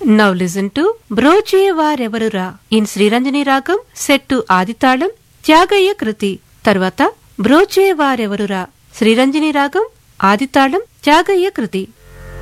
Now listen to Brochevarevarura in Sriranjani రాగం set ఆదితాళం Tyagayya కృతి. తర్వాత బ్రోచేవారెవరురా శ్రీరంజని రాగం ఆదితాళం త్యాగయ్య కృతి.